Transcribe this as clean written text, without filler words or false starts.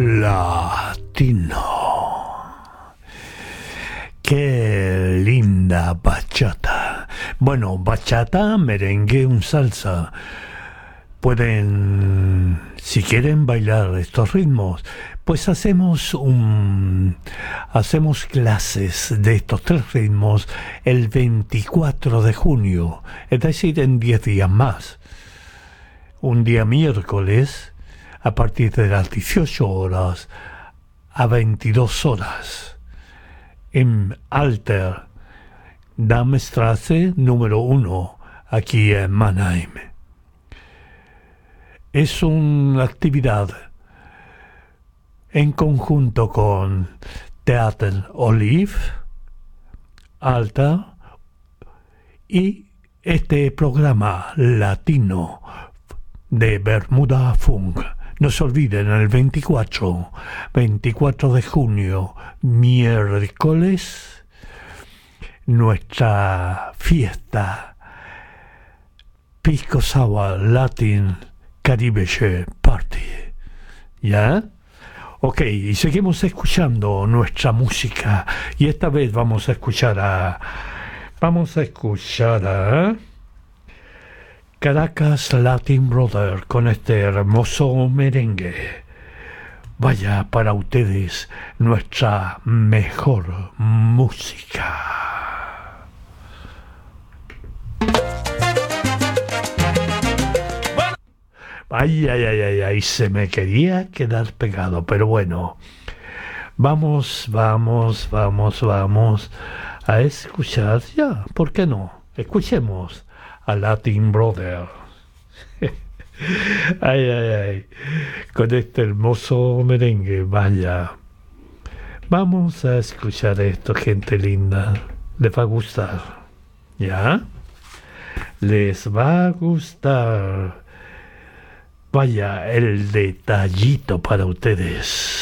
Latino. Qué linda bachata. Bueno, bachata, merengue, un salsa. Pueden, si quieren bailar estos ritmos, pues hacemos clases de estos tres ritmos el 24 de junio, es decir, en 10 días más. Un día miércoles, a partir de las 18 horas a 22 horas, en Alter Darmstraße número 1, aquí en Mannheim. Es una actividad en conjunto con Theater Olive, Alta y este programa latino de Bermuda Funk. No se olviden, el 24 de junio, miércoles, nuestra fiesta Pisco Sour Latin Caribe Party. ¿Ya? Ok, y seguimos escuchando nuestra música. Y esta vez vamos a escuchar a Caracas Latin Brother con este hermoso merengue. Vaya para ustedes nuestra mejor música. Ay, se me quería quedar pegado, pero bueno, vamos a escuchar, ya, ¿por qué no? Escuchemos a Latin Brother. Ay, con este hermoso merengue, vaya. Vamos a escuchar esto, gente linda. Les va a gustar, ¿ya? Les va a gustar. Vaya, el detallito para ustedes.